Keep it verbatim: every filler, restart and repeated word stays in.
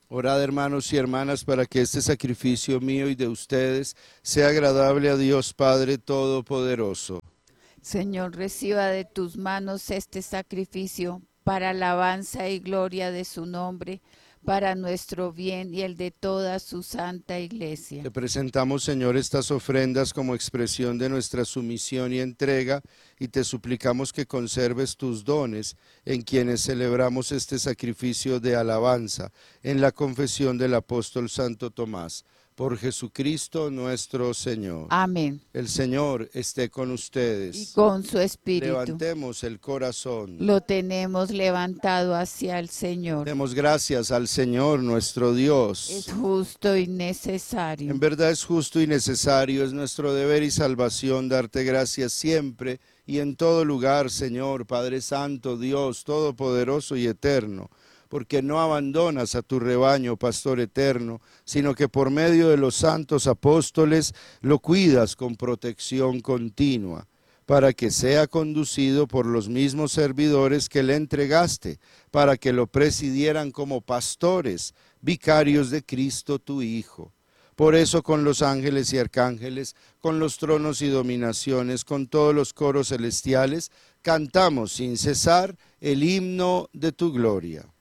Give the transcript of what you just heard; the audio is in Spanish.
Orad, hermanos y hermanas, para que este sacrificio mío y de ustedes sea agradable a Dios Padre Todopoderoso. Señor, reciba de tus manos este sacrificio para alabanza y gloria de su nombre, para nuestro bien y el de toda su santa iglesia. Te presentamos, Señor, estas ofrendas como expresión de nuestra sumisión y entrega, y te suplicamos que conserves tus dones en quienes celebramos este sacrificio de alabanza en la confesión del apóstol Santo Tomás. Por Jesucristo nuestro Señor. Amén. El Señor esté con Y ustedes. con su espíritu Levantemos el corazón. lo tenemos levantado hacia el Señor. Demos gracias al Señor nuestro Dios. Es justo y necesario. En verdad es justo y necesario, es nuestro deber y salvación darte gracias siempre y en todo lugar, Señor, Padre Santo, Dios Todopoderoso y Eterno, porque no abandonas a tu rebaño, Pastor eterno, sino que por medio de los santos apóstoles lo cuidas con protección continua, para que sea conducido por los mismos servidores que le entregaste, para que lo presidieran como pastores, vicarios de Cristo tu Hijo. Por eso con los ángeles y arcángeles, con los tronos y dominaciones, con todos los coros celestiales, cantamos sin cesar el himno de tu gloria.